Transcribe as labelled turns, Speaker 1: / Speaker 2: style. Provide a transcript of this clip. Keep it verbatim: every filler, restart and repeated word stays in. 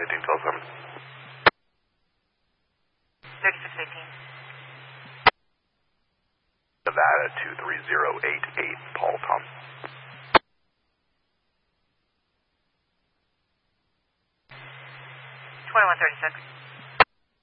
Speaker 1: eighteen twelve seven.
Speaker 2: thirty-six eighteen.
Speaker 1: Nevada two three zero eight eight, Paul Tom.
Speaker 2: twenty-one thirty-six.